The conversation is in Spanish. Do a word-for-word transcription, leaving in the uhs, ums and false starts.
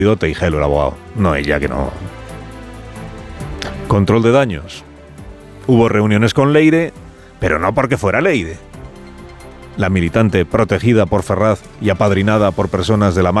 Teijelo, el abogado, no ella, que no. Control de daños. Hubo reuniones con Leire, pero no porque fuera Leire. La militante protegida por Ferraz y apadrinada por personas de la